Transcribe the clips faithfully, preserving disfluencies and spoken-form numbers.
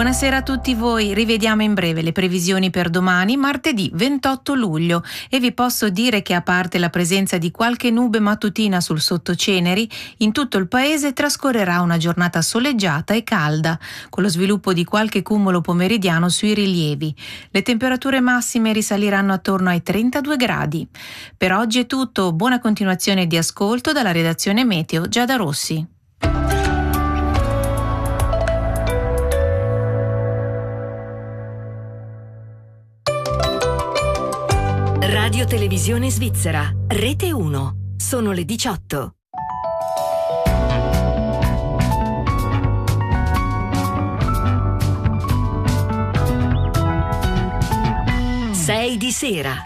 Buonasera a tutti voi, rivediamo in breve le previsioni per domani, martedì ventotto luglio, e vi posso dire che a parte la presenza di qualche nube mattutina sul sottoceneri, in tutto il paese trascorrerà una giornata soleggiata e calda, con lo sviluppo di qualche cumulo pomeridiano sui rilievi. Le temperature massime risaliranno attorno ai trentadue gradi. Per oggi è tutto, buona continuazione di ascolto dalla redazione Meteo Giada Rossi. Radio Televisione Svizzera, Rete uno. Sono le diciotto. sei di sera.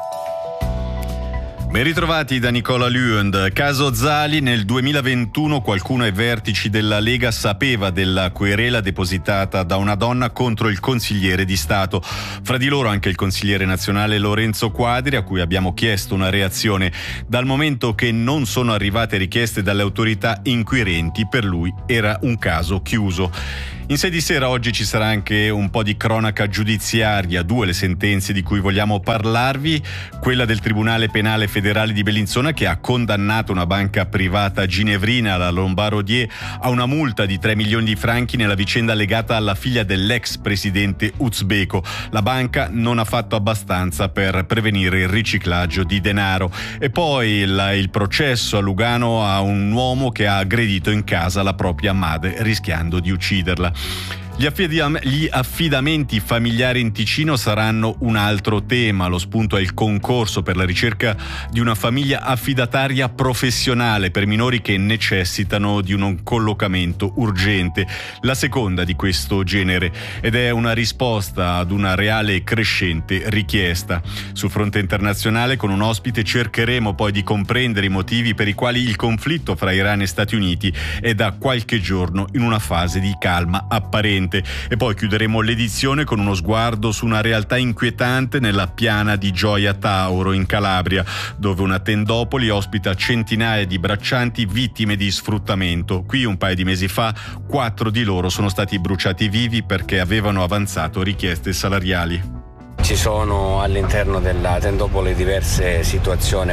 Ben ritrovati da Nicola Luend. Caso Zali, nel duemilaventuno qualcuno ai vertici della Lega sapeva della querela depositata da una donna contro il consigliere di Stato. Fra di loro anche il consigliere nazionale Lorenzo Quadri, a cui abbiamo chiesto una reazione. Dal momento che non sono arrivate richieste dalle autorità inquirenti, per lui era un caso chiuso. In sei di sera oggi ci sarà anche un po' di cronaca giudiziaria, due le sentenze di cui vogliamo parlarvi, quella del Tribunale Penale Federale di Bellinzona che ha condannato una banca privata ginevrina, la Lombard Odier, a una multa di tre milioni di franchi nella vicenda legata alla figlia dell'ex presidente uzbeko. La banca non ha fatto abbastanza per prevenire il riciclaggio di denaro. E poi il, il processo a Lugano a un uomo che ha aggredito in casa la propria madre rischiando di ucciderla. Gli, affidam- gli affidamenti familiari in Ticino saranno un altro tema. Lo spunto è il concorso per la ricerca di una famiglia affidataria professionale per minori che necessitano di un collocamento urgente, la seconda di questo genere, ed è una risposta ad una reale e crescente richiesta. Sul fronte internazionale, con un ospite, cercheremo poi di comprendere i motivi per i quali il conflitto fra Iran e Stati Uniti è da qualche giorno in una fase di calma apparente. E poi chiuderemo l'edizione con uno sguardo su una realtà inquietante nella piana di Gioia Tauro in Calabria, dove una tendopoli ospita centinaia di braccianti vittime di sfruttamento. Qui un paio di mesi fa quattro di loro sono stati bruciati vivi perché avevano avanzato richieste salariali. Ci sono all'interno della tendopoli diverse situazioni,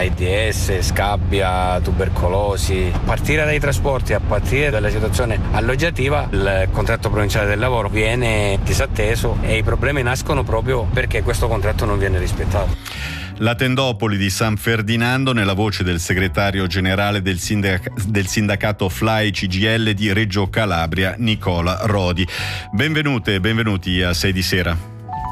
AIDS, scabbia, tubercolosi. A partire dai trasporti, a partire dalla situazione alloggiativa, il contratto provinciale del lavoro viene disatteso e i problemi nascono proprio perché questo contratto non viene rispettato. La tendopoli di San Ferdinando, nella voce del segretario generale del, sindac- del sindacato F L A I C G I L di Reggio Calabria, Nicola Rodi. Benvenute e benvenuti a sei di sera.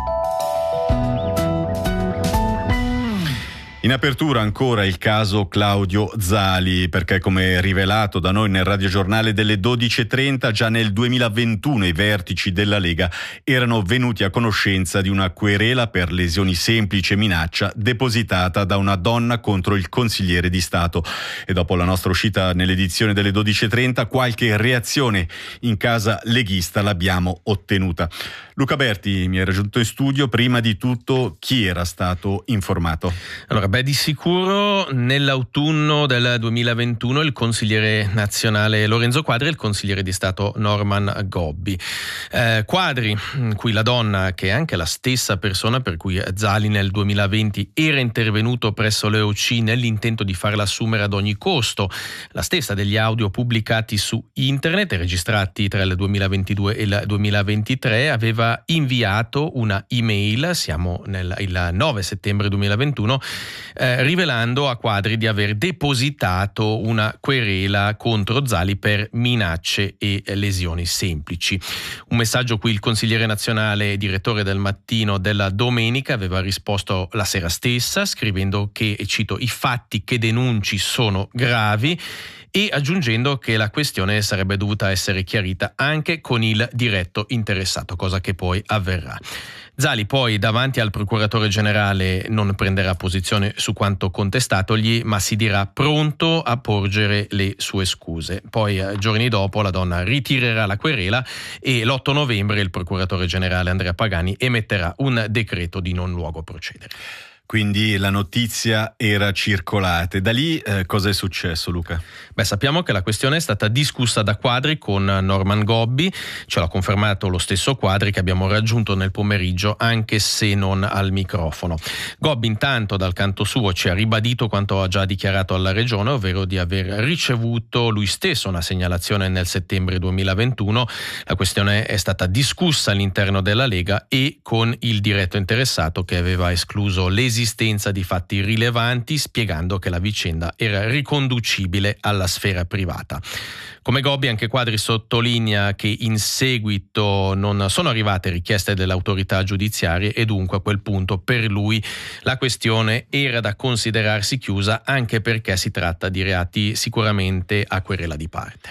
In apertura ancora il caso Claudio Zali, perché come rivelato da noi nel radiogiornale delle dodici e trenta, già nel duemilaventuno i vertici della Lega erano venuti a conoscenza di una querela per lesioni semplici e minaccia depositata da una donna contro il consigliere di Stato. E dopo la nostra uscita nell'edizione delle dodici e trenta, qualche reazione in casa leghista l'abbiamo ottenuta. Luca Berti mi è raggiunto in studio. Prima di tutto, chi era stato informato? Allora, beh, di sicuro nell'autunno del duemilaventuno il consigliere nazionale Lorenzo Quadri e il consigliere di Stato Norman Gobbi. Eh, Quadri, cui la donna, che è anche la stessa persona per cui Zali nel duemilaventi era intervenuto presso l'E O C nell'intento di farla assumere ad ogni costo, la stessa degli audio pubblicati su internet e registrati tra il duemilaventidue e il duemilaventitré, aveva inviato una email, siamo nel il nove settembre duemilaventuno, eh, rivelando a Quadri di aver depositato una querela contro Zali per minacce e lesioni semplici. Un messaggio a cui il consigliere nazionale, direttore del Mattino della domenica, aveva risposto la sera stessa, scrivendo che, e cito, i fatti che denunci sono gravi, e aggiungendo che la questione sarebbe dovuta essere chiarita anche con il diretto interessato, cosa che poi avverrà. Zali poi davanti al procuratore generale non prenderà posizione su quanto contestatogli, ma si dirà pronto a porgere le sue scuse. Poi giorni dopo la donna ritirerà la querela e l'otto novembre il procuratore generale Andrea Pagani emetterà un decreto di non luogo a procedere. Quindi la notizia era circolata. Da lì eh, cosa è successo, Luca? Beh, sappiamo che la questione è stata discussa da Quadri con Norman Gobbi, ce l'ha confermato lo stesso Quadri che abbiamo raggiunto nel pomeriggio, anche se non al microfono. Gobbi intanto dal canto suo ci ha ribadito quanto ha già dichiarato alla Regione, ovvero di aver ricevuto lui stesso una segnalazione nel settembre duemilaventuno. La questione è stata discussa all'interno della Lega e con il diretto interessato che aveva escluso l'esistenza di fatti rilevanti, spiegando che la vicenda era riconducibile alla sfera privata. Come Gobbi, anche Quadri sottolinea che in seguito non sono arrivate richieste delle autorità giudiziarie e dunque a quel punto per lui la questione era da considerarsi chiusa, anche perché si tratta di reati sicuramente a querela di parte.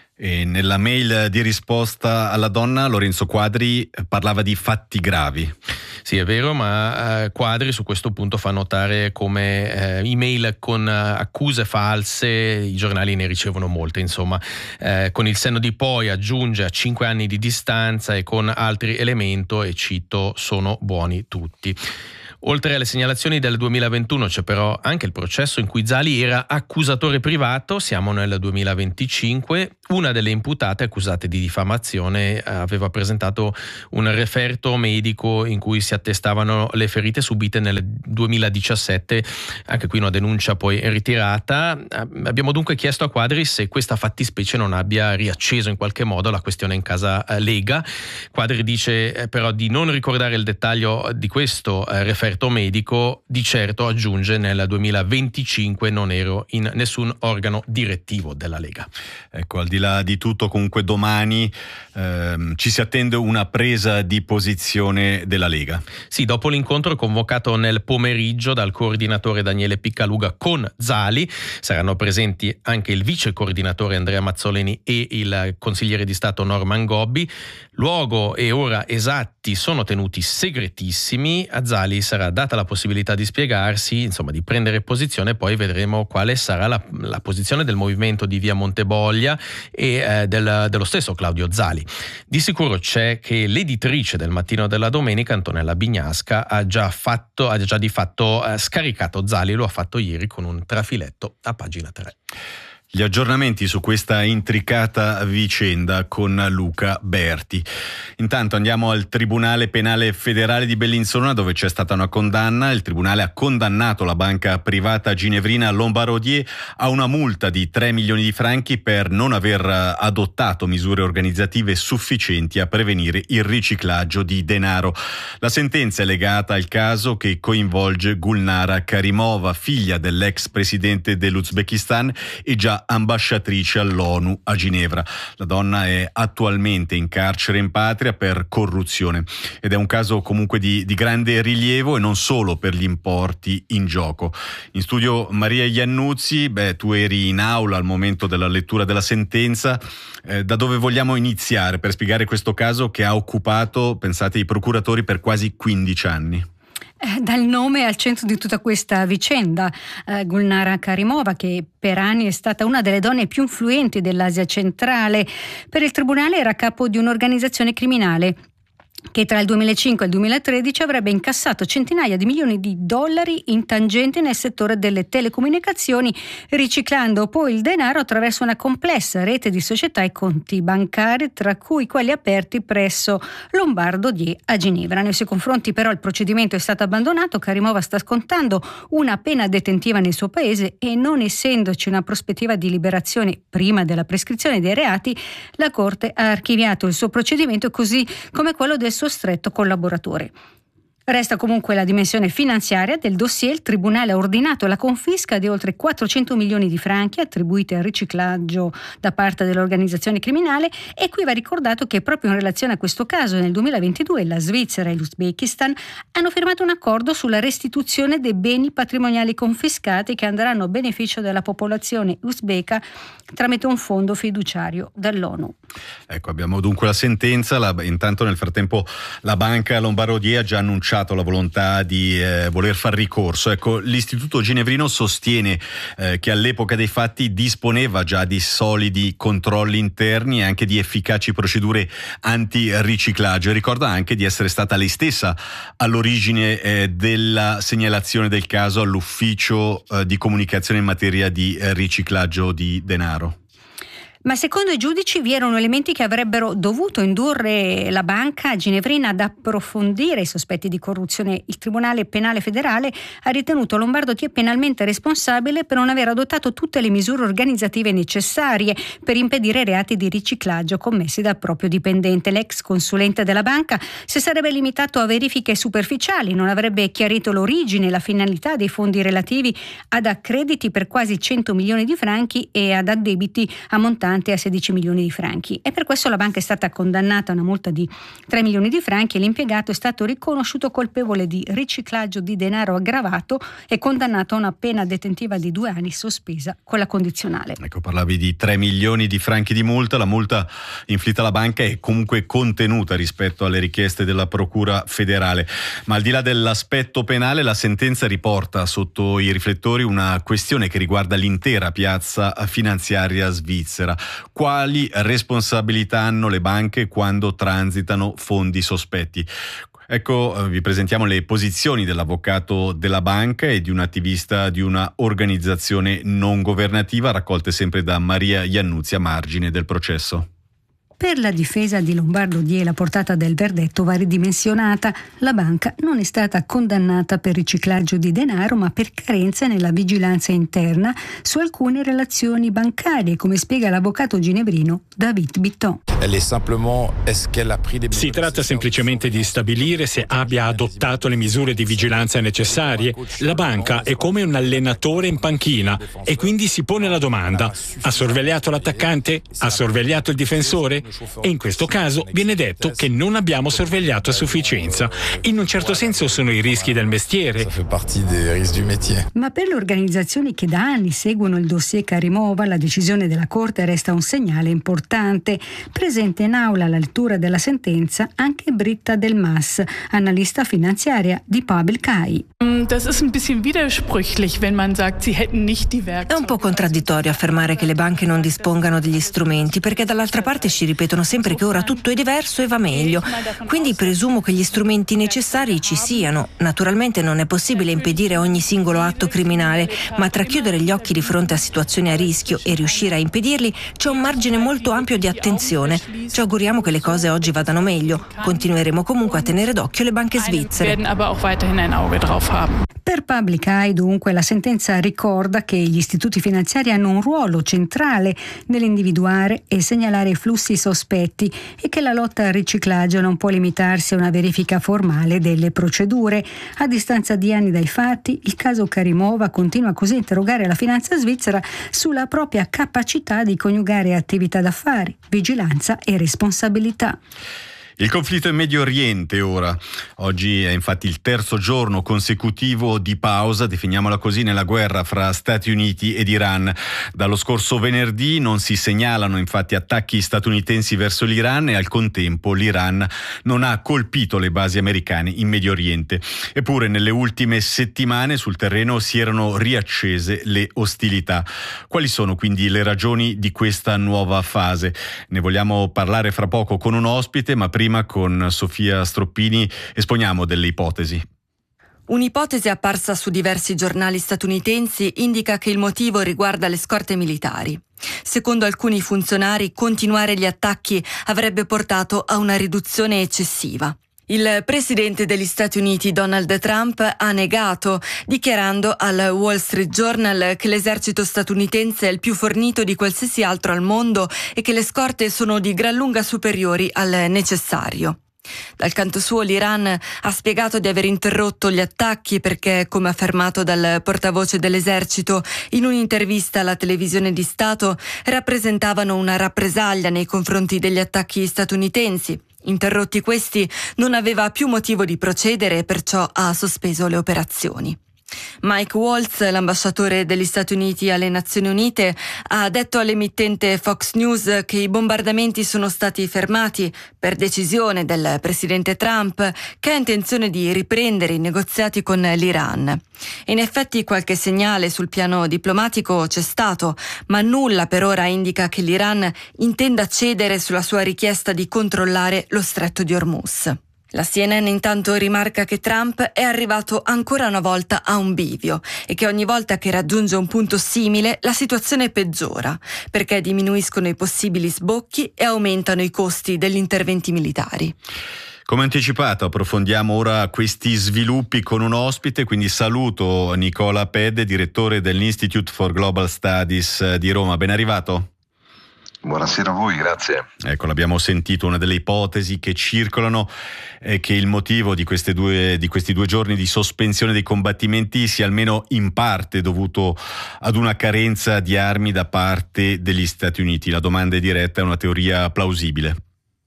E nella mail di risposta alla donna Lorenzo Quadri parlava di fatti gravi. Sì, è vero, ma eh, Quadri su questo punto fa notare come eh, email con eh, accuse false i giornali ne ricevono molte, insomma. Eh, con il senno di poi aggiunge a cinque anni di distanza e con altri elementi, e cito, sono buoni tutti. Oltre alle segnalazioni del duemilaventuno c'è però anche il processo in cui Zali era accusatore privato, siamo nel duemilaventicinque. Una delle imputate accusate di diffamazione aveva presentato un referto medico in cui si attestavano le ferite subite nel duemiladiciassette, anche qui una denuncia poi ritirata. Abbiamo dunque chiesto a Quadri se questa fattispecie non abbia riacceso in qualche modo la questione in casa Lega. Quadri dice però di non ricordare il dettaglio di questo referto medico, di certo aggiunge nel duemilaventicinque non ero in nessun organo direttivo della Lega. Ecco, al di là di tutto, comunque domani ehm, ci si attende una presa di posizione della Lega. Sì, dopo l'incontro convocato nel pomeriggio dal coordinatore Daniele Piccaluga con Zali, saranno presenti anche il vice coordinatore Andrea Mazzoleni e il consigliere di Stato Norman Gobbi. Luogo e ora esatti sono tenuti segretissimi. A Zali sarà data la possibilità di spiegarsi, insomma di prendere posizione, poi vedremo quale sarà la, la posizione del movimento di via Monteboglia e eh, del, dello stesso Claudio Zali. Di sicuro c'è che l'editrice del Mattino della Domenica, Antonella Bignasca, ha già fatto, ha già di fatto eh, scaricato Zali, lo ha fatto ieri con un trafiletto a pagina tre. Gli aggiornamenti su questa intricata vicenda con Luca Berti. Intanto andiamo al Tribunale Penale Federale di Bellinzona, dove c'è stata una condanna. Il Tribunale ha condannato la banca privata ginevrina Lombardier a una multa di tre milioni di franchi per non aver adottato misure organizzative sufficienti a prevenire il riciclaggio di denaro. La sentenza è legata al caso che coinvolge Gulnara Karimova, figlia dell'ex presidente dell'Uzbekistan e già ambasciatrice all'ONU a Ginevra. La donna è attualmente in carcere in patria per corruzione ed è un caso comunque di, di grande rilievo, e non solo per gli importi in gioco. In studio Maria Iannuzzi, beh, tu eri in aula al momento della lettura della sentenza. Eh, da dove vogliamo iniziare per spiegare questo caso che ha occupato, pensate, i procuratori per quasi quindici anni? Dal nome al centro di tutta questa vicenda, eh, Gulnara Karimova, che per anni è stata una delle donne più influenti dell'Asia centrale, per il tribunale era capo di un'organizzazione criminale che tra il duemilacinque e il duemilatredici avrebbe incassato centinaia di milioni di dollari in tangenti nel settore delle telecomunicazioni, riciclando poi il denaro attraverso una complessa rete di società e conti bancari, tra cui quelli aperti presso Lombardier a Ginevra. Nei suoi confronti però il procedimento è stato abbandonato. Karimova sta scontando una pena detentiva nel suo paese e, non essendoci una prospettiva di liberazione prima della prescrizione dei reati, la Corte ha archiviato il suo procedimento, così come quello del suo stretto collaboratore. Resta comunque la dimensione finanziaria del dossier. Il Tribunale ha ordinato la confisca di oltre quattrocento milioni di franchi attribuiti al riciclaggio da parte dell'organizzazione criminale, e qui va ricordato che proprio in relazione a questo caso nel duemilaventidue la Svizzera e l'Uzbekistan hanno firmato un accordo sulla restituzione dei beni patrimoniali confiscati, che andranno a beneficio della popolazione uzbeka tramite un fondo fiduciario dall'ONU. Ecco, abbiamo dunque la sentenza. La, intanto nel frattempo la banca Lombardier ha già annunciato annunciato la volontà di eh, voler far ricorso. Ecco, l'Istituto Ginevrino sostiene eh, che all'epoca dei fatti disponeva già di solidi controlli interni e anche di efficaci procedure antiriciclaggio, e ricorda anche di essere stata lei stessa all'origine eh, della segnalazione del caso all'ufficio eh, di comunicazione in materia di eh, riciclaggio di denaro. Ma secondo i giudici vi erano elementi che avrebbero dovuto indurre la banca ginevrina ad approfondire i sospetti di corruzione. Il Tribunale Penale Federale ha ritenuto Lombardo Tie penalmente responsabile per non aver adottato tutte le misure organizzative necessarie per impedire reati di riciclaggio commessi dal proprio dipendente. L'ex consulente della banca si sarebbe limitato a verifiche superficiali, non avrebbe chiarito l'origine e la finalità dei fondi relativi ad accrediti per quasi cento milioni di franchi e ad addebiti ammontanti a sedici milioni di franchi, e per questo la banca è stata condannata a una multa di tre milioni di franchi e l'impiegato è stato riconosciuto colpevole di riciclaggio di denaro aggravato e condannato a una pena detentiva di due anni sospesa con la condizionale. Ecco, parlavi di tre milioni di franchi di multa. La multa inflitta alla banca è comunque contenuta rispetto alle richieste della Procura federale, ma al di là dell'aspetto penale la sentenza riporta sotto i riflettori una questione che riguarda l'intera piazza finanziaria svizzera. Quali responsabilità hanno le banche quando transitano fondi sospetti? Ecco, vi presentiamo le posizioni dell'avvocato della banca e di un attivista di una organizzazione non governativa, raccolte sempre da Maria Iannuzzi a margine del processo. Per la difesa di Lombardo Die la portata del verdetto va ridimensionata. La banca non è stata condannata per riciclaggio di denaro, ma per carenza nella vigilanza interna su alcune relazioni bancarie, come spiega l'avvocato ginevrino David Bitton. Si tratta semplicemente di stabilire se abbia adottato le misure di vigilanza necessarie. La banca è come un allenatore in panchina e quindi si pone la domanda: ha sorvegliato l'attaccante? Ha sorvegliato il difensore? E in questo caso viene detto che non abbiamo sorvegliato a sufficienza. In un certo senso sono i rischi del mestiere. Ma per le organizzazioni che da anni seguono il dossier Karimova, la decisione della Corte resta un segnale importante. Presente in aula alla lettura della sentenza anche Britta Del Mas, analista finanziaria di Public Eye. È un po' contraddittorio affermare che le banche non dispongano degli strumenti, perché dall'altra parte ci ripetono sempre che ora tutto è diverso e va meglio. Quindi presumo che gli strumenti necessari ci siano. Naturalmente non è possibile impedire ogni singolo atto criminale, ma tra chiudere gli occhi di fronte a situazioni a rischio e riuscire a impedirli c'è un margine molto ampio di attenzione. Ci auguriamo che le cose oggi vadano meglio. Continueremo comunque a tenere d'occhio le banche svizzere. Per Public Eye, dunque, la sentenza ricorda che gli istituti finanziari hanno un ruolo centrale nell'individuare e segnalare i flussi sospetti e che la lotta al riciclaggio non può limitarsi a una verifica formale delle procedure. A distanza di anni dai fatti, il caso Karimova continua così a interrogare la finanza svizzera sulla propria capacità di coniugare attività d'affari, vigilanza e responsabilità. Il conflitto in Medio Oriente ora. Oggi è infatti il terzo giorno consecutivo di pausa, definiamola così, nella guerra fra Stati Uniti ed Iran. Dallo scorso venerdì non si segnalano infatti attacchi statunitensi verso l'Iran e al contempo l'Iran non ha colpito le basi americane in Medio Oriente. Eppure nelle ultime settimane sul terreno si erano riaccese le ostilità. Quali sono quindi le ragioni di questa nuova fase? Ne vogliamo parlare fra poco con un ospite, ma prima Prima con Sofia Stroppini esponiamo delle ipotesi. Un'ipotesi apparsa su diversi giornali statunitensi indica che il motivo riguarda le scorte militari. Secondo alcuni funzionari, continuare gli attacchi avrebbe portato a una riduzione eccessiva. Il presidente degli Stati Uniti, Donald Trump, ha negato, dichiarando al Wall Street Journal che l'esercito statunitense è il più fornito di qualsiasi altro al mondo e che le scorte sono di gran lunga superiori al necessario. Dal canto suo l'Iran ha spiegato di aver interrotto gli attacchi perché, come affermato dal portavoce dell'esercito in un'intervista alla televisione di Stato, rappresentavano una rappresaglia nei confronti degli attacchi statunitensi. Interrotti questi, non aveva più motivo di procedere e perciò ha sospeso le operazioni. Mike Waltz, l'ambasciatore degli Stati Uniti alle Nazioni Unite, ha detto all'emittente Fox News che i bombardamenti sono stati fermati per decisione del presidente Trump, che ha intenzione di riprendere i negoziati con l'Iran. In effetti qualche segnale sul piano diplomatico c'è stato, ma nulla per ora indica che l'Iran intenda cedere sulla sua richiesta di controllare lo stretto di Hormuz. La C N N intanto rimarca che Trump è arrivato ancora una volta a un bivio e che ogni volta che raggiunge un punto simile la situazione peggiora, perché diminuiscono i possibili sbocchi e aumentano i costi degli interventi militari. Come anticipato, approfondiamo ora questi sviluppi con un ospite, quindi saluto Nicola Pedde, direttore dell'Institute for Global Studies di Roma. Ben arrivato. Buonasera a voi, grazie. Ecco, l'abbiamo sentito, una delle ipotesi che circolano è che il motivo di, queste due, di questi due giorni di sospensione dei combattimenti sia almeno in parte dovuto ad una carenza di armi da parte degli Stati Uniti. La domanda è diretta, è una teoria plausibile?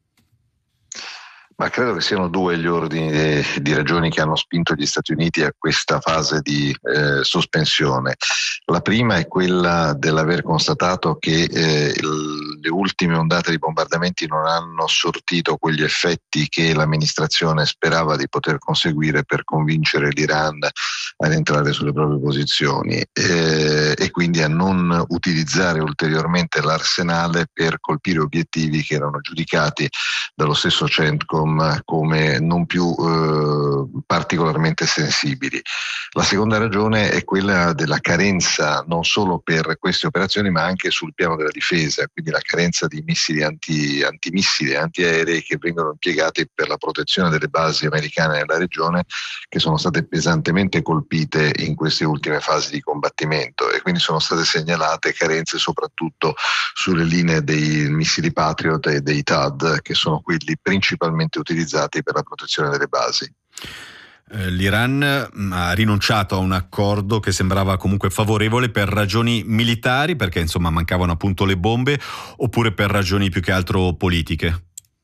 Ma credo che siano due gli ordini di, di ragioni che hanno spinto gli Stati Uniti a questa fase di eh, sospensione. La prima è quella dell'aver constatato che eh, il, le ultime ondate di bombardamenti non hanno sortito quegli effetti che l'amministrazione sperava di poter conseguire per convincere l'Iran ad entrare sulle proprie posizioni eh, e quindi a non utilizzare ulteriormente l'arsenale per colpire obiettivi che erano giudicati dallo stesso CENTCOM come non più eh, particolarmente sensibili. La seconda ragione è quella della carenza non solo per queste operazioni ma anche sul piano della difesa, quindi la carenza di missili anti, antimissili e antiaerei che vengono impiegati per la protezione delle basi americane nella regione, che sono state pesantemente colpite in queste ultime fasi di combattimento, e quindi sono state segnalate carenze soprattutto sulle linee dei missili Patriot e dei T A D, che sono quelli principalmente utilizzati per la protezione delle basi. L'Iran ha rinunciato a un accordo che sembrava comunque favorevole per ragioni militari, perché insomma mancavano appunto le bombe, oppure per ragioni più che altro politiche?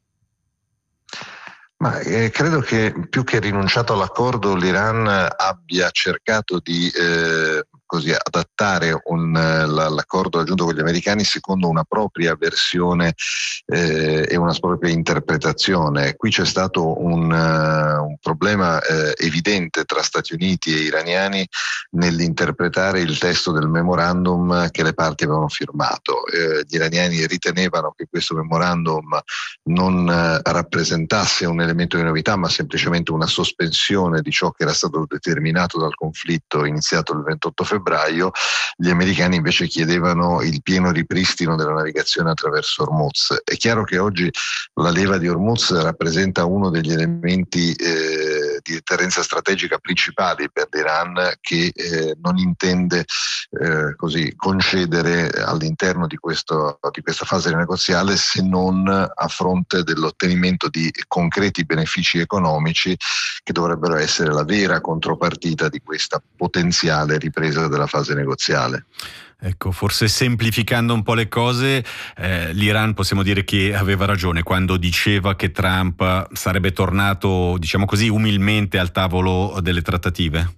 Ma eh, credo che più che rinunciato all'accordo l'Iran abbia cercato di eh, così adattare un, l'accordo raggiunto con gli americani secondo una propria versione eh, e una propria interpretazione. Qui c'è stato un, uh, un problema eh, evidente tra Stati Uniti e iraniani nell'interpretare il testo del memorandum che le parti avevano firmato. Eh, gli iraniani ritenevano che questo memorandum non uh, rappresentasse un elemento di novità, ma semplicemente una sospensione di ciò che era stato determinato dal conflitto iniziato il ventotto febbraio. Gli americani invece chiedevano il pieno ripristino della navigazione attraverso Hormuz. È chiaro che oggi la leva di Hormuz rappresenta uno degli elementi eh, di deterrenza strategica principali per l'Iran, che eh, non intende eh, così concedere all'interno di, questo, di questa fase negoziale, se non a fronte dell'ottenimento di concreti benefici economici che dovrebbero essere la vera contropartita di questa potenziale ripresa della fase negoziale. Ecco, forse semplificando un po' le cose, eh, l'Iran possiamo dire che aveva ragione quando diceva che Trump sarebbe tornato, diciamo così, umilmente al tavolo delle trattative?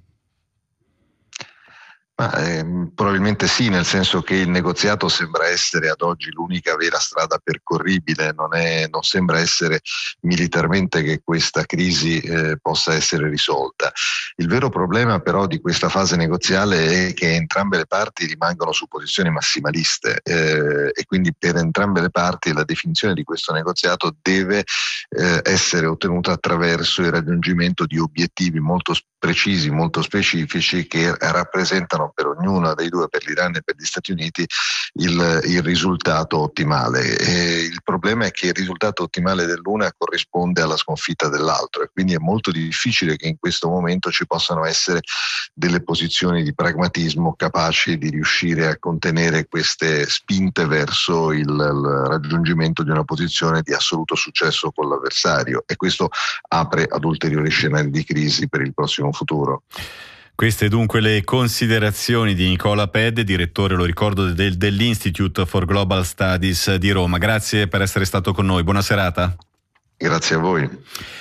Ma, eh, probabilmente sì, nel senso che il negoziato sembra essere ad oggi l'unica vera strada percorribile, non, è, non sembra essere militarmente che questa crisi eh, possa essere risolta. Il vero problema però di questa fase negoziale è che entrambe le parti rimangono su posizioni massimaliste eh, e quindi per entrambe le parti la definizione di questo negoziato deve eh, essere ottenuta attraverso il raggiungimento di obiettivi molto precisi, molto specifici, che rappresentano per ognuna dei due, per l'Iran e per gli Stati Uniti, il, il risultato ottimale. E il problema è che il risultato ottimale dell'una corrisponde alla sconfitta dell'altro, e quindi è molto difficile che in questo momento ci possano essere delle posizioni di pragmatismo capaci di riuscire a contenere queste spinte verso il, il raggiungimento di una posizione di assoluto successo con l'avversario, e questo apre ad ulteriori scenari di crisi per il prossimo futuro. Queste dunque le considerazioni di Nicola Pedde, direttore, lo ricordo, del, dell'Institute for Global Studies di Roma. Grazie per essere stato con noi, buona serata. Grazie a voi.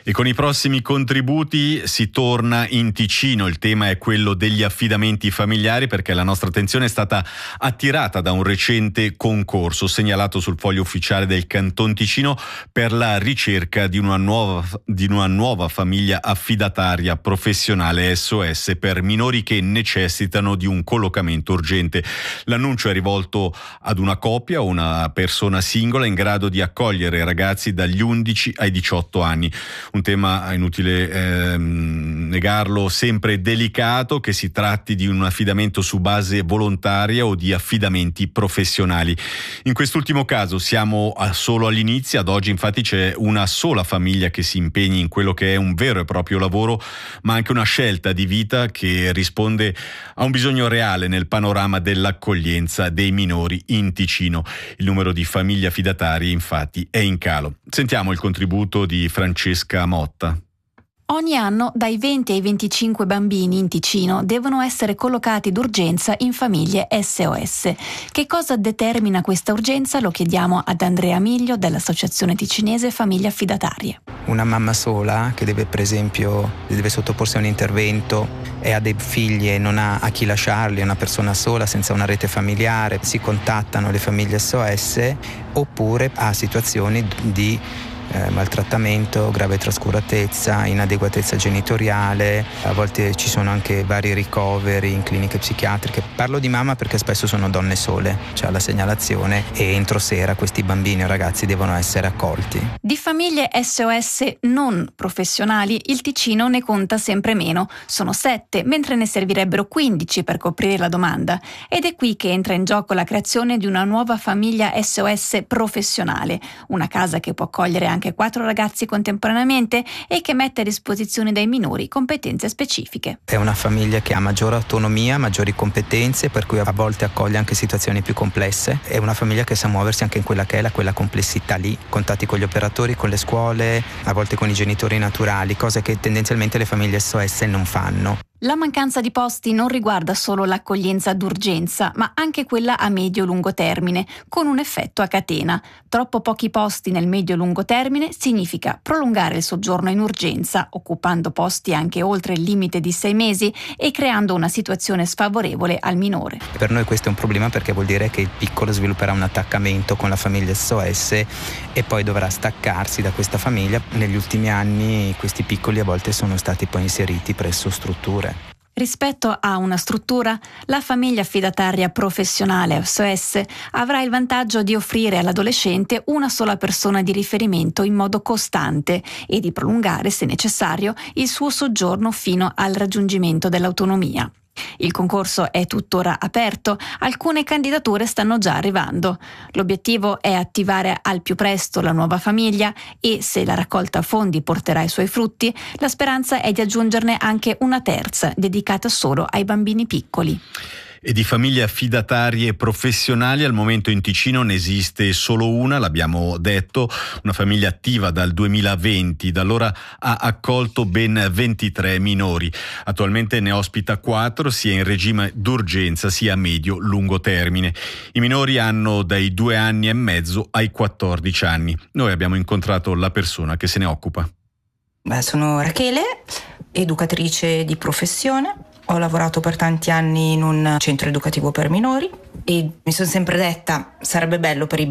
E con i prossimi contributi si torna in Ticino. Il tema è quello degli affidamenti familiari, perché la nostra attenzione è stata attirata da un recente concorso segnalato sul foglio ufficiale del Canton Ticino per la ricerca di una nuova, di una nuova famiglia affidataria professionale S O S per minori che necessitano di un collocamento urgente. L'annuncio è rivolto ad una coppia o una persona singola in grado di accogliere ragazzi dagli undici ai diciotto anni. Un tema, inutile ehm, negarlo, sempre delicato, che si tratti di un affidamento su base volontaria o di affidamenti professionali. In quest'ultimo caso siamo a solo all'inizio. Ad oggi infatti c'è una sola famiglia che si impegni in quello che è un vero e proprio lavoro, ma anche una scelta di vita che risponde a un bisogno reale nel panorama dell'accoglienza dei minori in Ticino. Il numero di famiglie affidatarie infatti è in calo. Sentiamo il contributo di Francesca Motta. Ogni anno dai venti ai venticinque bambini in Ticino devono essere collocati d'urgenza in famiglie S O S. Che cosa determina questa urgenza? Lo chiediamo ad Andrea Miglio dell'Associazione Ticinese Famiglie Affidatarie. Una mamma sola che deve, per esempio, deve sottoporsi a un intervento e ha dei figli e non ha a chi lasciarli, è una persona sola senza una rete familiare, si contattano le famiglie S O S, oppure ha situazioni di Eh, maltrattamento, grave trascuratezza, inadeguatezza genitoriale, a volte ci sono anche vari ricoveri in cliniche psichiatriche. Parlo di mamma perché spesso sono donne sole, c'è la segnalazione e entro sera questi bambini o ragazzi devono essere accolti. Di famiglie S O S non professionali il Ticino ne conta sempre meno, sono sette, mentre ne servirebbero quindici per coprire la domanda. Ed è qui che entra in gioco la creazione di una nuova famiglia S O S professionale, una casa che può accogliere anche anche quattro ragazzi contemporaneamente e che mette a disposizione dei minori competenze specifiche. È una famiglia che ha maggiore autonomia, maggiori competenze, per cui a volte accoglie anche situazioni più complesse. È una famiglia che sa muoversi anche in quella che è la, quella complessità lì, contatti con gli operatori, con le scuole, a volte con i genitori naturali, cose che tendenzialmente le famiglie S O S non fanno. La mancanza di posti non riguarda solo l'accoglienza d'urgenza, ma anche quella a medio-lungo termine, con un effetto a catena. Troppo pochi posti nel medio-lungo termine significa prolungare il soggiorno in urgenza, occupando posti anche oltre il limite di sei mesi e creando una situazione sfavorevole al minore. Per noi questo è un problema perché vuol dire che il piccolo svilupperà un attaccamento con la famiglia S O S e poi dovrà staccarsi da questa famiglia. Negli ultimi anni questi piccoli a volte sono stati poi inseriti presso strutture. Rispetto a una struttura, la famiglia affidataria professionale S O S avrà il vantaggio di offrire all'adolescente una sola persona di riferimento in modo costante e di prolungare, se necessario, il suo soggiorno fino al raggiungimento dell'autonomia. Il concorso è tuttora aperto, alcune candidature stanno già arrivando. L'obiettivo è attivare al più presto la nuova famiglia e, se la raccolta fondi porterà i suoi frutti, la speranza è di aggiungerne anche una terza, dedicata solo ai bambini piccoli. E di famiglie affidatarie professionali al momento in Ticino ne esiste solo una, l'abbiamo detto, una famiglia attiva dal duemilaventi, da allora ha accolto ben ventitré minori. Attualmente ne ospita quattro, sia in regime d'urgenza sia a medio-lungo termine. I minori hanno dai due anni e mezzo ai quattordici anni. Noi abbiamo incontrato la persona che se ne occupa. Beh, sono Rachele, educatrice di professione. Ho lavorato per tanti anni in un centro educativo per minori e mi sono sempre detta sarebbe bello per i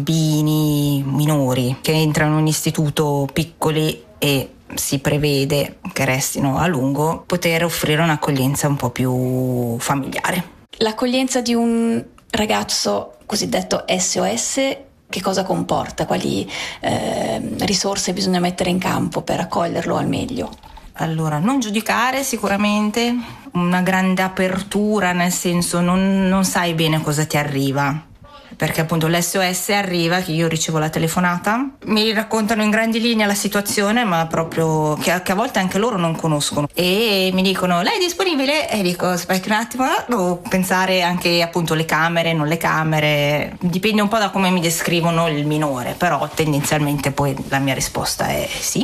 bambini minori che entrano in istituto piccoli e si prevede che restino a lungo poter offrire un'accoglienza un po' più familiare. L'accoglienza di un ragazzo cosiddetto S O S che cosa comporta? Quali eh, risorse bisogna mettere in campo per accoglierlo al meglio? Allora, non giudicare sicuramente, una grande apertura, nel senso non, non sai bene cosa ti arriva, perché appunto l'S O S arriva, che io ricevo la telefonata, mi raccontano in grandi linee la situazione, ma proprio che, che a volte anche loro non conoscono, e mi dicono lei è disponibile? E dico aspetta un attimo, devo pensare anche appunto le camere, non le camere, dipende un po' da come mi descrivono il minore, però tendenzialmente poi la mia risposta è sì.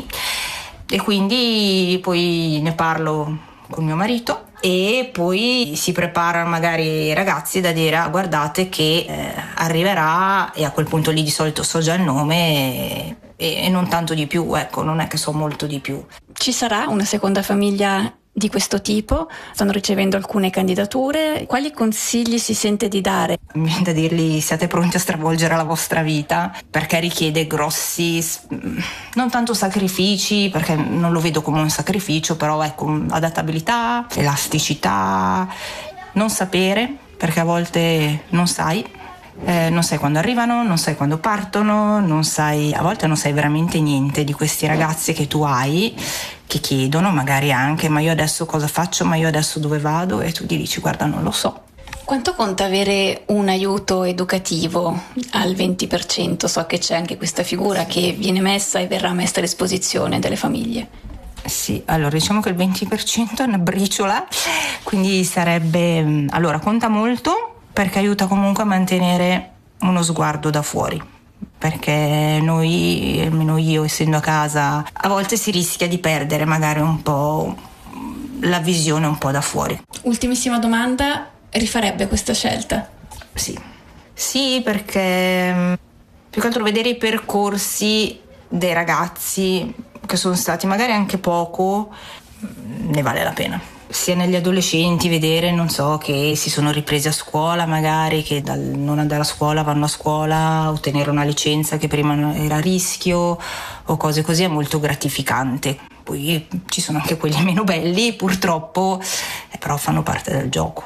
E quindi poi ne parlo con mio marito e poi si preparano magari i ragazzi da dire ah, guardate che eh, arriverà, e a quel punto lì di solito so già il nome, e, e non tanto di più, ecco, non è che so molto di più. Ci sarà una seconda famiglia di questo tipo? Stanno ricevendo alcune candidature. Quali consigli si sente di dare? Mi viene da dirgli: siate pronti a stravolgere la vostra vita, perché richiede grossi, non tanto sacrifici, perché non lo vedo come un sacrificio, però ecco, adattabilità, elasticità, non sapere, perché a volte non sai. Eh, non sai quando arrivano, non sai quando partono, non sai, a volte non sai veramente niente di questi ragazzi che tu hai, che chiedono magari anche: ma io adesso cosa faccio, ma io adesso dove vado? E tu gli dici: guarda, non lo so. Quanto conta avere un aiuto educativo al venti per cento? So che c'è anche questa figura che viene messa e verrà messa a disposizione delle famiglie. Sì, allora diciamo che il venti per cento è una briciola, quindi sarebbe, allora conta molto, perché aiuta comunque a mantenere uno sguardo da fuori, perché noi, almeno io essendo a casa, a volte si rischia di perdere magari un po' la visione un po' da fuori. Ultimissima domanda, rifarebbe questa scelta? Sì, sì, perché più che altro vedere i percorsi dei ragazzi che sono stati magari anche poco, ne vale la pena. Sia negli adolescenti vedere, non so, che si sono ripresi a scuola magari, che dal non andare a scuola vanno a scuola, ottenere una licenza che prima era a rischio o cose così, è molto gratificante. Poi ci sono anche quelli meno belli purtroppo, eh, però fanno parte del gioco.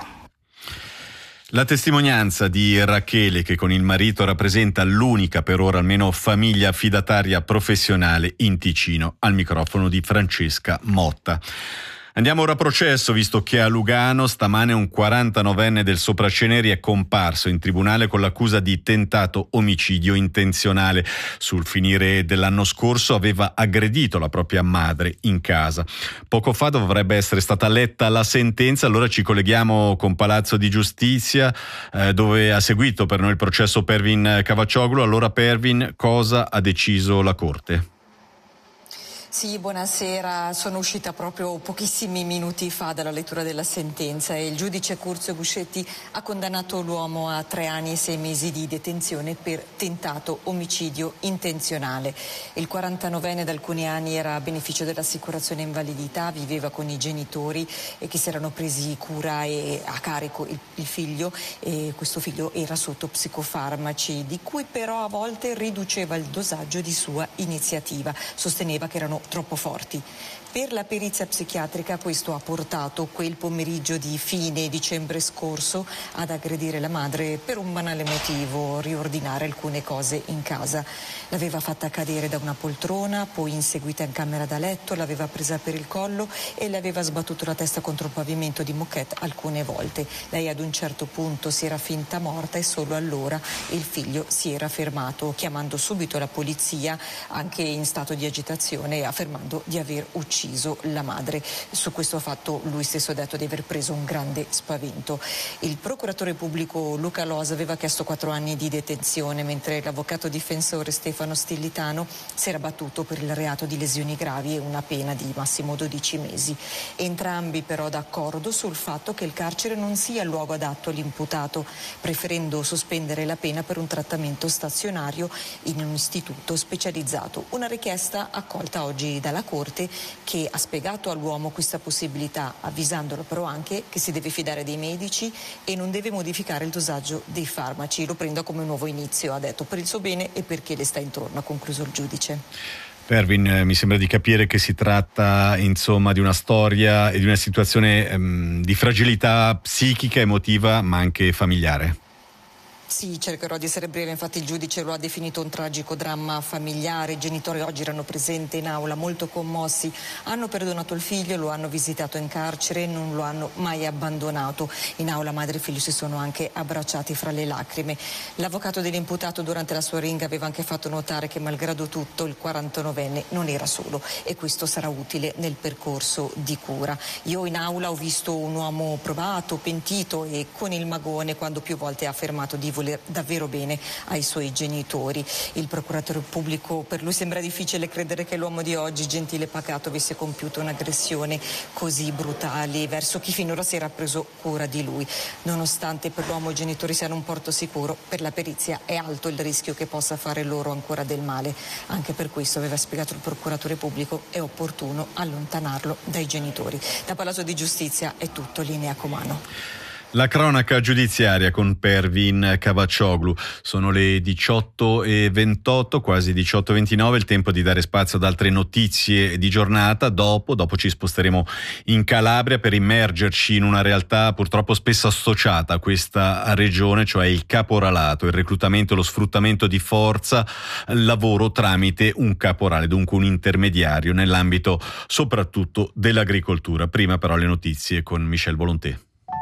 La testimonianza di Rachele, che con il marito rappresenta l'unica per ora almeno famiglia affidataria professionale in Ticino, al microfono di Francesca Motta. Andiamo ora a processo, visto che a Lugano stamane un quarantanovenne del Sopraceneri è comparso in tribunale con l'accusa di tentato omicidio intenzionale. Sul finire dell'anno scorso aveva aggredito la propria madre in casa. Poco fa dovrebbe essere stata letta la sentenza, allora ci colleghiamo con Palazzo di Giustizia, eh, dove ha seguito per noi il processo Pervin Cavaccioglu. Allora Pervin, cosa ha deciso la Corte? Sì, buonasera. Sono uscita proprio pochissimi minuti fa dalla lettura della sentenza e il giudice Curzio Guscetti ha condannato l'uomo a tre anni e sei mesi di detenzione per tentato omicidio intenzionale. Il quarantanovenne da alcuni anni era a beneficio dell'assicurazione invalidità, viveva con i genitori e che si erano presi cura e a carico il, il figlio, e questo figlio era sotto psicofarmaci, di cui però a volte riduceva il dosaggio di sua iniziativa. Sosteneva che erano troppo forti. Per la perizia psichiatrica questo ha portato quel pomeriggio di fine dicembre scorso ad aggredire la madre per un banale motivo: riordinare alcune cose in casa. L'aveva fatta cadere da una poltrona, poi inseguita in camera da letto, l'aveva presa per il collo e le aveva sbattuto la testa contro il pavimento di moquette alcune volte. Lei ad un certo punto si era finta morta e solo allora il figlio si era fermato, chiamando subito la polizia, anche in stato di agitazione, affermando di aver ucciso la madre. Su questo fatto lui stesso ha detto di aver preso un grande spavento. Il procuratore pubblico Luca Losa aveva chiesto quattro anni di detenzione, mentre l'avvocato difensore Stefano Stillitano si era battuto per il reato di lesioni gravi e una pena di massimo dodici mesi. Entrambi però d'accordo sul fatto che il carcere non sia il luogo adatto all'imputato, preferendo sospendere la pena per un trattamento stazionario in un istituto specializzato. Una richiesta accolta oggi dalla Corte, che ha spiegato all'uomo questa possibilità, avvisandolo però anche che si deve fidare dei medici e non deve modificare il dosaggio dei farmaci. Lo prenda come un nuovo inizio, ha detto, per il suo bene e perché le sta intorno, ha concluso il giudice. Pervin, eh, mi sembra di capire che si tratta insomma di una storia e di una situazione ehm, di fragilità psichica, emotiva, ma anche familiare. Sì, cercherò di essere breve, infatti il giudice lo ha definito un tragico dramma familiare. I genitori oggi erano presenti in aula, molto commossi, hanno perdonato il figlio, lo hanno visitato in carcere, non lo hanno mai abbandonato. In aula madre e figlio si sono anche abbracciati fra le lacrime. L'avvocato dell'imputato durante la sua ringa aveva anche fatto notare che malgrado tutto il quarantanovenne non era solo e questo sarà utile nel percorso di cura. Io in aula ho visto un uomo provato, pentito e con il magone quando più volte ha affermato di voler voler davvero bene ai suoi genitori. Il procuratore pubblico, per lui sembra difficile credere che l'uomo di oggi, gentile e pacato, avesse compiuto un'aggressione così brutale verso chi finora si era preso cura di lui. Nonostante per l'uomo i genitori siano un porto sicuro, per la perizia è alto il rischio che possa fare loro ancora del male. Anche per questo, aveva spiegato il procuratore pubblico, è opportuno allontanarlo dai genitori. Da Palazzo di Giustizia è tutto, linea Comano. La cronaca giudiziaria con Pervin Cavaccioglu. Sono le diciotto e ventotto, quasi diciotto e ventinove, il tempo di dare spazio ad altre notizie di giornata. Dopo, dopo ci sposteremo in Calabria per immergerci in una realtà purtroppo spesso associata a questa regione, cioè il caporalato, il reclutamento e lo sfruttamento di forza, lavoro tramite un caporale, dunque un intermediario nell'ambito soprattutto dell'agricoltura. Prima però le notizie con Michel Volonté.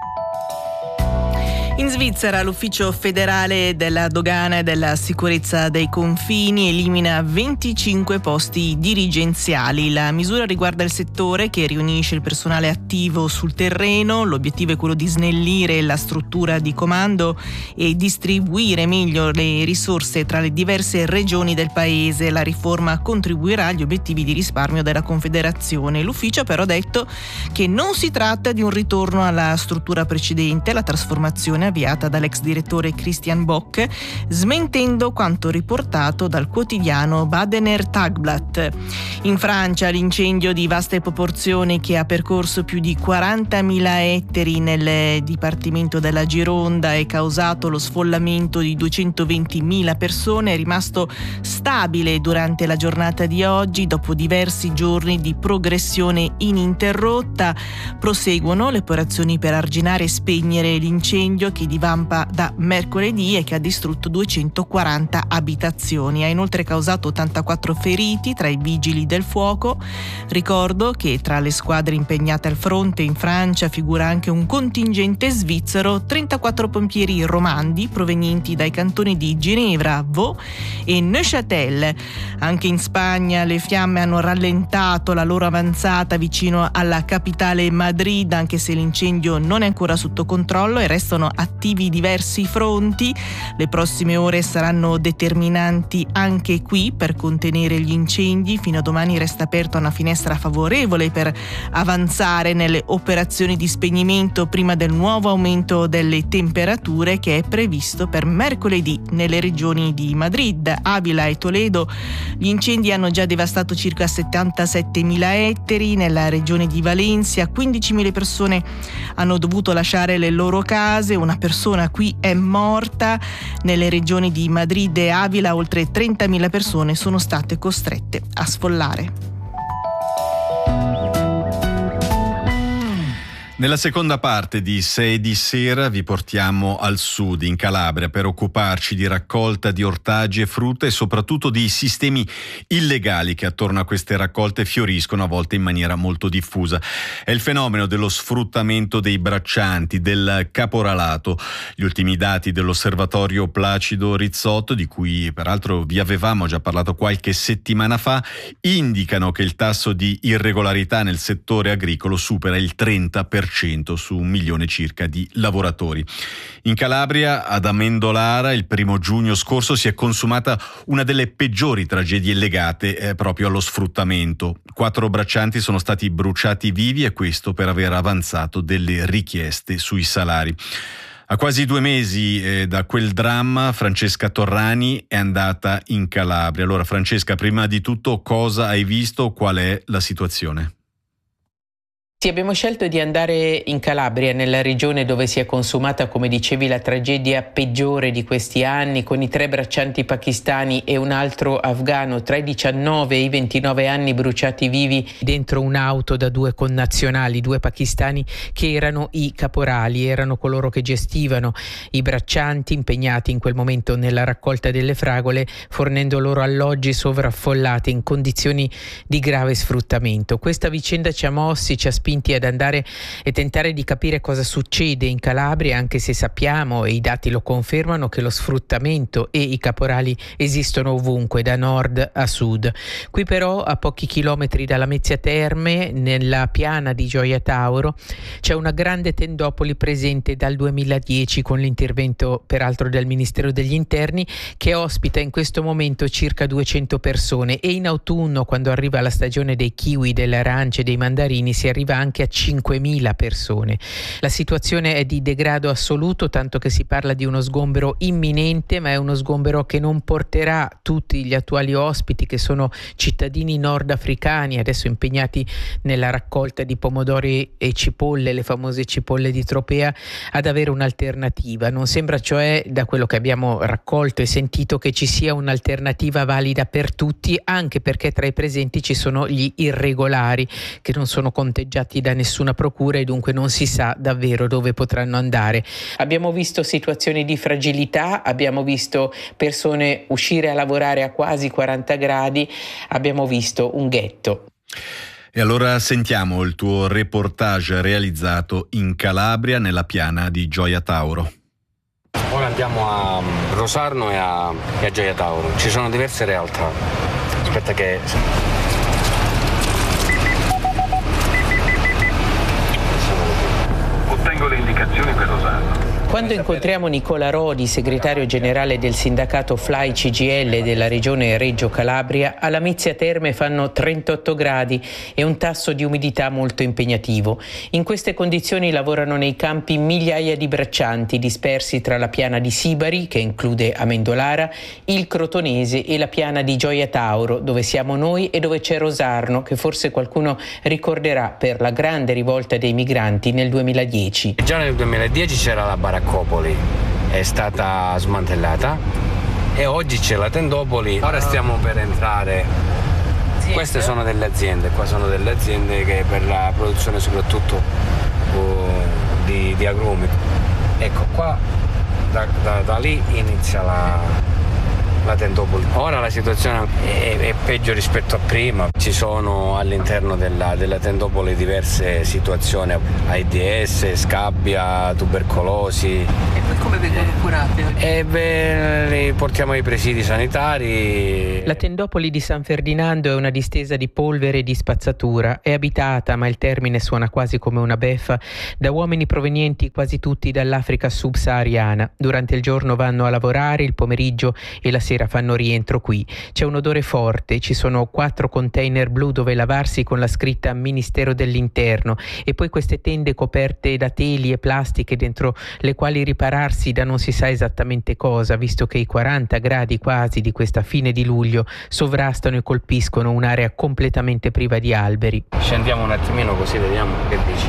In Svizzera l'Ufficio federale della dogana e della sicurezza dei confini elimina venticinque posti dirigenziali. La misura riguarda il settore che riunisce il personale attivo sul terreno. L'obiettivo è quello di snellire la struttura di comando e distribuire meglio le risorse tra le diverse regioni del paese. La riforma contribuirà agli obiettivi di risparmio della Confederazione. L'ufficio ha però detto che non si tratta di un ritorno alla struttura precedente, la trasformazione avviata dall'ex direttore Christian Bock, smentendo quanto riportato dal quotidiano Badener Tagblatt. In Francia l'incendio di vaste proporzioni che ha percorso più di quarantamila ettari nel dipartimento della Gironda e causato lo sfollamento di duecentoventimila persone è rimasto stabile durante la giornata di oggi. Dopo diversi giorni di progressione ininterrotta proseguono le operazioni per arginare e spegnere l'incendio che divampa da mercoledì e che ha distrutto duecentoquaranta abitazioni. Ha inoltre causato ottantaquattro feriti tra i vigili del fuoco. Ricordo che tra le squadre impegnate al fronte in Francia figura anche un contingente svizzero, trentaquattro pompieri romandi provenienti dai cantoni di Ginevra, Vaud e Neuchâtel. Anche in Spagna le fiamme hanno rallentato la loro avanzata vicino alla capitale Madrid, anche se l'incendio non è ancora sotto controllo e restano attivi diversi fronti. Le prossime ore saranno determinanti anche qui per contenere gli incendi. Fino a domani resta aperta una finestra favorevole per avanzare nelle operazioni di spegnimento prima del nuovo aumento delle temperature che è previsto per mercoledì nelle regioni di Madrid, Avila e Toledo. Gli incendi hanno già devastato circa settantasettemila ettari. Nella regione di Valencia quindicimila persone hanno dovuto lasciare le loro case, una persona qui è morta. Nelle regioni di Madrid e Avila oltre trentamila persone sono state costrette a sfollare. Nella seconda parte di sei di sera vi portiamo al sud, in Calabria, per occuparci di raccolta di ortaggi e frutta e soprattutto di sistemi illegali che attorno a queste raccolte fioriscono a volte in maniera molto diffusa. È il fenomeno dello sfruttamento dei braccianti, del caporalato. Gli ultimi dati dell'osservatorio Placido Rizzotto, di cui peraltro vi avevamo già parlato qualche settimana fa, indicano che il tasso di irregolarità nel settore agricolo supera il trenta per cento su un milione circa di lavoratori. In Calabria, ad Amendolara, il primo giugno scorso si è consumata una delle peggiori tragedie legate eh, proprio allo sfruttamento. Quattro braccianti sono stati bruciati vivi e questo per aver avanzato delle richieste sui salari. A quasi due mesi eh, da quel dramma, Francesca Torrani è andata in Calabria. Allora Francesca, prima di tutto cosa hai visto? Qual è la situazione? Sì, abbiamo scelto di andare in Calabria, nella regione dove si è consumata, come dicevi, la tragedia peggiore di questi anni, con i tre braccianti pakistani e un altro afgano tra i diciannove e i ventinove anni bruciati vivi dentro un'auto da due connazionali, due pakistani che erano i caporali, erano coloro che gestivano i braccianti impegnati in quel momento nella raccolta delle fragole, fornendo loro alloggi sovraffollati in condizioni di grave sfruttamento. Questa vicenda ci ha mossi, ci ha spinto spinti ad andare e tentare di capire cosa succede in Calabria, anche se sappiamo, e i dati lo confermano, che lo sfruttamento e i caporali esistono ovunque, da nord a sud. Qui però, a pochi chilometri dalla Mezzia Terme, nella piana di Gioia Tauro, c'è una grande tendopoli presente dal duemiladieci, con l'intervento peraltro del Ministero degli Interni, che ospita in questo momento circa duecento persone, e in autunno, quando arriva la stagione dei kiwi, delle arance e dei mandarini, si arriva anche a cinquemila persone. La situazione è di degrado assoluto, tanto che si parla di uno sgombero imminente, ma è uno sgombero che non porterà tutti gli attuali ospiti, che sono cittadini nordafricani adesso impegnati nella raccolta di pomodori e cipolle, le famose cipolle di Tropea, ad avere un'alternativa. Non sembra cioè, da quello che abbiamo raccolto e sentito, che ci sia un'alternativa valida per tutti, anche perché tra i presenti ci sono gli irregolari che non sono conteggiati da nessuna procura e dunque non si sa davvero dove potranno andare. Abbiamo visto situazioni di fragilità, abbiamo visto persone uscire a lavorare a quasi quaranta gradi, abbiamo visto un ghetto. E allora sentiamo il tuo reportage realizzato in Calabria, nella piana di Gioia Tauro. Ora andiamo a Rosarno e a, e a Gioia Tauro. Ci sono diverse realtà. Aspetta che... Ottengo le indicazioni per Rosarno. Quando incontriamo Nicola Rodi, segretario generale del sindacato Fly C G I L della regione Reggio Calabria, alla Mezzia Terme fanno trentotto gradi e un tasso di umidità molto impegnativo. In queste condizioni lavorano nei campi migliaia di braccianti dispersi tra la piana di Sibari, che include Amendolara, il Crotonese e la piana di Gioia Tauro, dove siamo noi e dove c'è Rosarno, che forse qualcuno ricorderà per la grande rivolta dei migranti nel duemiladieci. Già nel duemiladieci c'era la baracca Baraccopoli, è stata smantellata e oggi c'è la Tendopoli. Ora stiamo per entrare. Queste sono delle aziende, qua sono delle aziende che per la produzione soprattutto uh, di, di agrumi. Ecco qua, da, da, da lì inizia la, la Tendopoli. Ora la situazione è, è peggio rispetto a prima. Ci sono all'interno della, della Tendopoli diverse situazioni, AIDS, scabbia, tubercolosi. E poi come vengono curate? E beh, li portiamo ai presidi sanitari. La Tendopoli di San Ferdinando è una distesa di polvere e di spazzatura. È abitata, ma il termine suona quasi come una beffa, da uomini provenienti quasi tutti dall'Africa subsahariana. Durante il giorno vanno a lavorare, il pomeriggio e la sera fanno rientro qui. C'è un odore forte, ci sono quattro container blu dove lavarsi con la scritta Ministero dell'Interno e poi queste tende coperte da teli e plastiche dentro le quali ripararsi da non si sa esattamente cosa, visto che i quaranta gradi quasi di questa fine di luglio sovrastano e colpiscono un'area completamente priva di alberi. Scendiamo un attimino così vediamo che dici.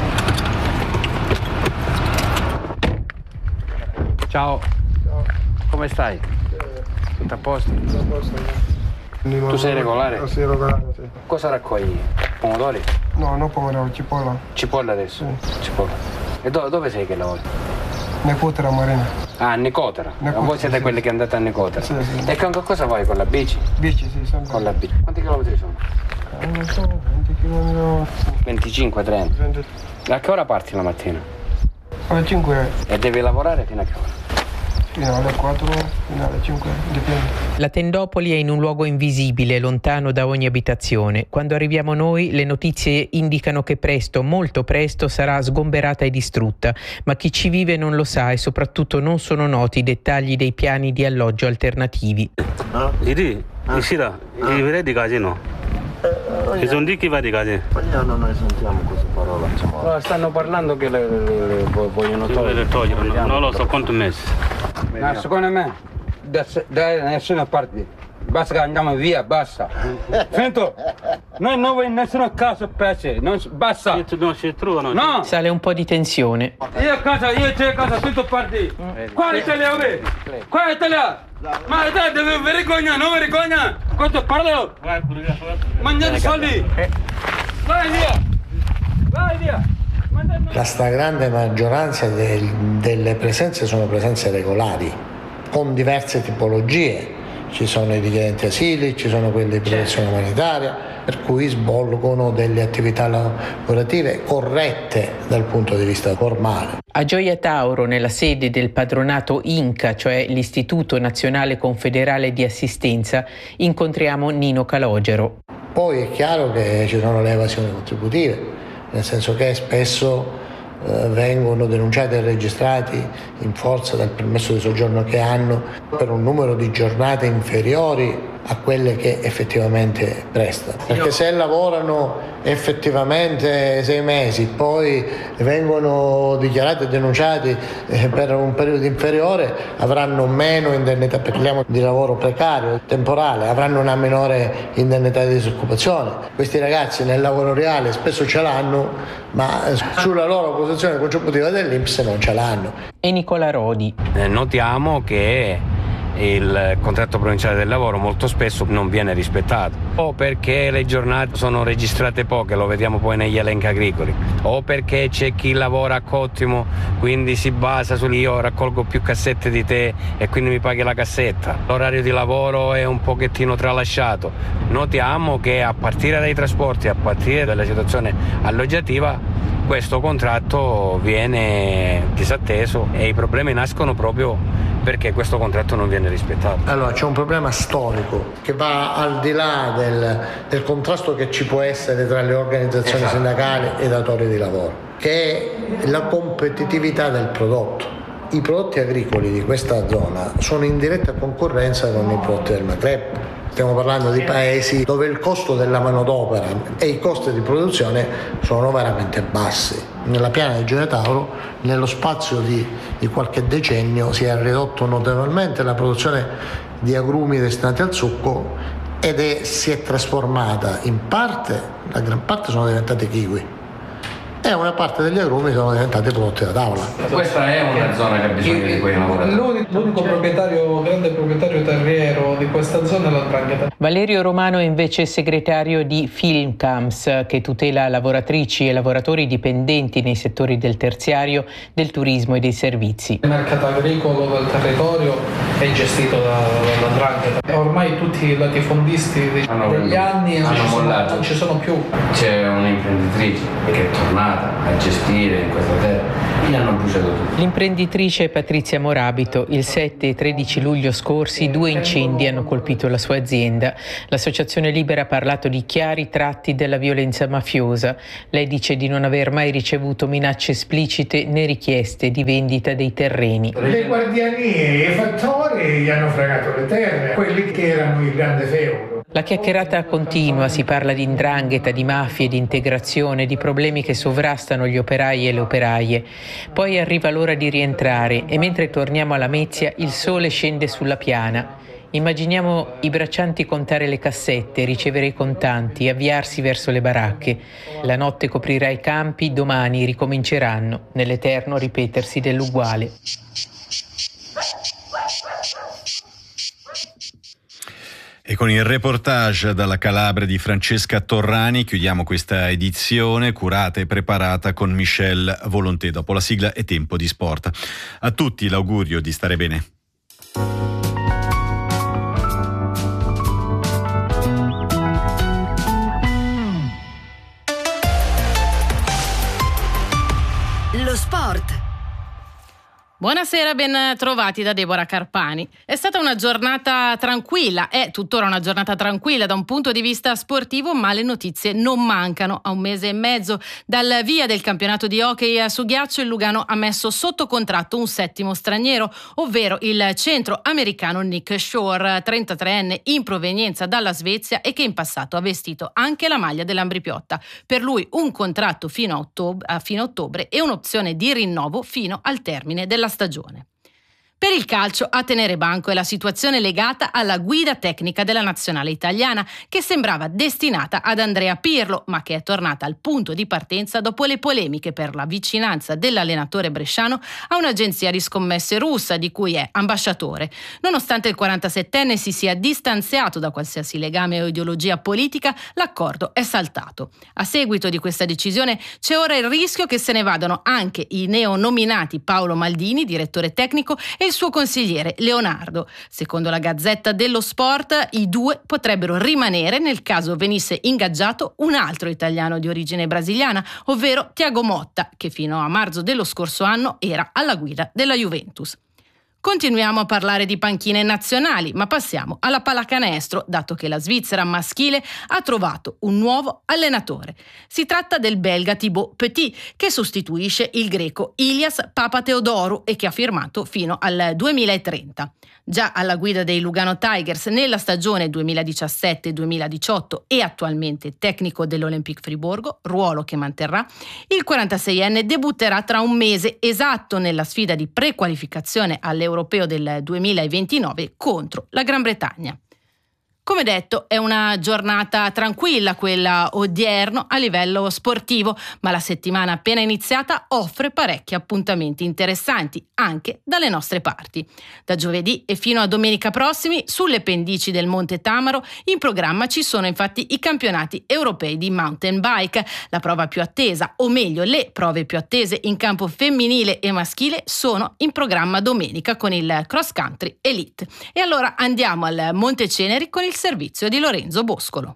Ciao. Ciao. Come stai? Tutto a posto? Tutto a posto. Tu sei regolare? Sì, regolare, sì. Cosa raccogli? Pomodori? No, non pomodori, cipolla. Cipolla adesso? Sì. Cipolla. E do- dove sei che lavori? Nicotera Marina. Ah, Nicotera. Nicotera. Voi siete sì. quelli che andate a Nicotera? Sì, sì. E con cosa vai? Con la bici? Bici, sì, sempre. Con la bici. Quanti chilometri sono? Eh, non so, venti chilometri. venticinque, trenta. venti. A che ora parti la mattina? Alle cinque. E devi lavorare fino a che ora? Fino alle quattro, fino alle cinque, dipende. La Tendopoli è in un luogo invisibile, lontano da ogni abitazione. Quando arriviamo noi, le notizie indicano che presto, molto presto, sarà sgomberata e distrutta. Ma chi ci vive non lo sa e soprattutto non sono noti i dettagli dei piani di alloggio alternativi. Ah, 이리, 이시라, 이 왜 di casino? E sono di chi va di casa? No, noi sentiamo queste parole. No, stanno parlando che le, le, le vogliono togliere. Le togliere, no, non lo so quanto mesi. Ma secondo me da, da nessuna parte, basta che andiamo via, basta. Sento, noi non vuoi nessuno caso piace, non, basta. Non si trovano. No. Sale un po' di tensione. Io a casa, io c'è a casa, tutto parti. Qua l'Italia, qua l'Italia. Ma te devi vergogna, non vergogna! Questo parlo! Mangiate soldi! Vai via! Vai via! La stragrande maggioranza del, delle presenze sono presenze regolari, con diverse tipologie. Ci sono i richiedenti asili, ci sono quelli di protezione umanitaria, per cui svolgono delle attività lavorative corrette dal punto di vista formale. A Gioia Tauro, nella sede del padronato INCA, cioè l'Istituto Nazionale Confederale di Assistenza, incontriamo Nino Calogero. Poi è chiaro che ci sono le evasioni contributive, nel senso che spesso eh, vengono denunciati e registrati in forza del permesso di soggiorno che hanno per un numero di giornate inferiori a quelle che effettivamente prestano. Perché se lavorano effettivamente sei mesi, poi vengono dichiarati e denunciati per un periodo inferiore, avranno meno indennità, parliamo di lavoro precario, temporale, avranno una minore indennità di disoccupazione. Questi ragazzi nel lavoro reale spesso ce l'hanno, ma sulla loro posizione contributiva dell'I N P S non ce l'hanno. E Nicola Rodi. Eh, notiamo che il contratto provinciale del lavoro molto spesso non viene rispettato, o perché le giornate sono registrate poche, lo vediamo poi negli elenchi agricoli, o perché c'è chi lavora a cottimo, quindi si basa su io raccolgo più cassette di te e quindi mi paghi la cassetta. L'orario di lavoro è un pochettino tralasciato. Notiamo che a partire dai trasporti, a partire dalla situazione alloggiativa, questo contratto viene disatteso e i problemi nascono proprio perché questo contratto non viene rispettato. Allora c'è un problema storico che va al di là del, del contrasto che ci può essere tra le organizzazioni esatto. sindacali e i datori di lavoro, che è la competitività del prodotto. I prodotti agricoli di questa zona sono in diretta concorrenza con i prodotti del Maghreb. Stiamo parlando di paesi dove il costo della manodopera e i costi di produzione sono veramente bassi. Nella piana di Gioia Tauro, nello spazio di, di qualche decennio, si è ridotto notevolmente la produzione di agrumi destinati al succo ed è, si è trasformata in parte, la gran parte sono diventati kiwi. E una parte degli agrumi sono diventati prodotti da tavola. Questa è una zona che ha bisogno di quei lavoratori. L'unico proprietario, grande proprietario terriero di questa zona è la 'ndrangheta. Valerio Romano è invece segretario di Filmcams, che tutela lavoratrici e lavoratori dipendenti nei settori del terziario, del turismo e dei servizi. Il mercato agricolo del territorio è gestito dalla 'ndrangheta. Ormai tutti i latifondisti degli anni non ci, sono, non ci sono più. C'è un'imprenditrice che è tornata a gestire in questa terra, li hanno bruciato tutti. L'imprenditrice Patrizia Morabito. Il sette e tredici luglio scorsi due incendi hanno colpito la sua azienda. L'Associazione Libera ha parlato di chiari tratti della violenza mafiosa. Lei dice di non aver mai ricevuto minacce esplicite né richieste di vendita dei terreni. Le guardianie e i fattori gli hanno fregato le terre, quelli che erano il grande feudo. La chiacchierata continua, si parla di 'ndrangheta, di mafie, di integrazione, di problemi che sovrastano gli operai e le operaie. Poi arriva l'ora di rientrare e mentre torniamo alla Lamezia il sole scende sulla piana. Immaginiamo i braccianti contare le cassette, ricevere i contanti, avviarsi verso le baracche. La notte coprirà i campi, domani ricominceranno, nell'eterno ripetersi dell'uguale. E con il reportage dalla Calabria di Francesca Torrani chiudiamo questa edizione curata e preparata con Michel Volonté. Dopo la sigla è tempo di sport. A tutti l'augurio di stare bene. Lo sport. Buonasera, ben trovati da Deborah Carpani. È stata una giornata tranquilla, è tuttora una giornata tranquilla da un punto di vista sportivo, ma le notizie non mancano. A un mese e mezzo dal via del campionato di hockey su ghiaccio, il Lugano ha messo sotto contratto un settimo straniero, ovvero il centro-americano Nick Shore, trentatreenne in provenienza dalla Svezia e che in passato ha vestito anche la maglia dell'Ambripiotta. Per lui un contratto fino a ottobre, a fine ottobre e un'opzione di rinnovo fino al termine della stagione. Per il calcio, a tenere banco è la situazione legata alla guida tecnica della nazionale italiana, che sembrava destinata ad Andrea Pirlo, ma che è tornata al punto di partenza dopo le polemiche per la vicinanza dell'allenatore bresciano a un'agenzia di scommesse russa di cui è ambasciatore. Nonostante il quarantasettenne si sia distanziato da qualsiasi legame o ideologia politica, l'accordo è saltato. A seguito di questa decisione c'è ora il rischio che se ne vadano anche i neonominati Paolo Maldini, direttore tecnico, e il suo consigliere Leonardo. Secondo la Gazzetta dello Sport, i due potrebbero rimanere nel caso venisse ingaggiato un altro italiano di origine brasiliana, ovvero Thiago Motta, che fino a marzo dello scorso anno era alla guida della Juventus. Continuiamo a parlare di panchine nazionali, ma passiamo alla pallacanestro, dato che la Svizzera maschile ha trovato un nuovo allenatore. Si tratta del belga Thibaut Petit, che sostituisce il greco Ilias Papatheodorou e che ha firmato fino al duemilatrenta. Già alla guida dei Lugano Tigers nella stagione duemiladiciassette duemiladiciotto e attualmente tecnico dell'Olympique Friburgo, ruolo che manterrà, il quarantaseienne debutterà tra un mese esatto nella sfida di prequalificazione all'Europeo del duemilaventinove contro la Gran Bretagna. Come detto, è una giornata tranquilla quella odierno a livello sportivo, ma la settimana appena iniziata offre parecchi appuntamenti interessanti anche dalle nostre parti. Da giovedì e fino a domenica prossimi, sulle pendici del Monte Tamaro, in programma ci sono infatti i campionati europei di mountain bike. La prova più attesa, o meglio le prove più attese in campo femminile e maschile, sono in programma domenica con il cross country elite. E allora andiamo al Monte Ceneri con il servizio di Lorenzo Boscolo.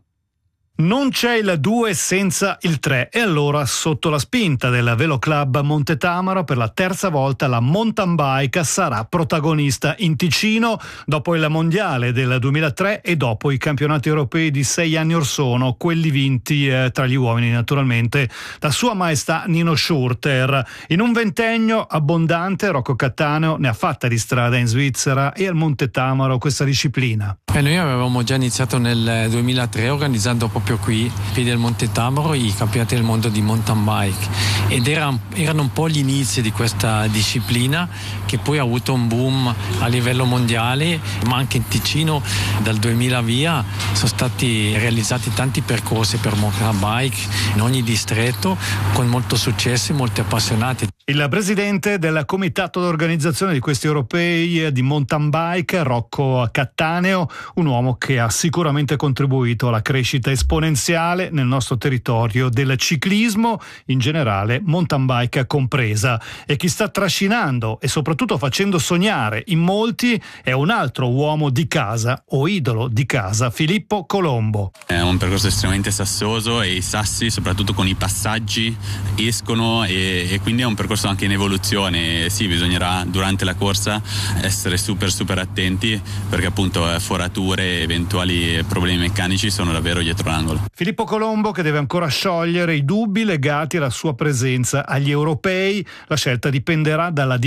Non c'è il due senza il tre e allora sotto la spinta del Velo Club Monte Tamaro per la terza volta la mountain bike sarà protagonista in Ticino dopo il mondiale del duemilatré e dopo i campionati europei di sei anni or sono, quelli vinti eh, tra gli uomini naturalmente da Sua Maestà Nino Schurter. In un ventennio abbondante Rocco Cattaneo ne ha fatta di strada in Svizzera e al Monte Tamaro questa disciplina. E noi avevamo già iniziato nel duemilatré organizzando proprio qui, qui del Monte Tamaro, i campionati del mondo di mountain bike ed era, erano un po' gli inizi di questa disciplina che poi ha avuto un boom a livello mondiale, ma anche in Ticino dal duemila via sono stati realizzati tanti percorsi per mountain bike in ogni distretto con molto successo e molti appassionati. Il presidente del comitato d'organizzazione di questi europei di mountain bike, Rocco Cattaneo, un uomo che ha sicuramente contribuito alla crescita esponenziale nel nostro territorio del ciclismo, in generale mountain bike compresa. E chi sta trascinando e soprattutto facendo sognare in molti è un altro uomo di casa o idolo di casa, Filippo Colombo. È un percorso estremamente sassoso e i sassi, soprattutto con i passaggi, escono e, e quindi è un percorso anche in evoluzione. Sì, bisognerà durante la corsa essere super super attenti perché appunto forature e eventuali problemi meccanici sono davvero dietro l'angolo. Filippo Colombo che deve ancora sciogliere i dubbi legati alla sua presenza agli europei. La scelta dipenderà dalla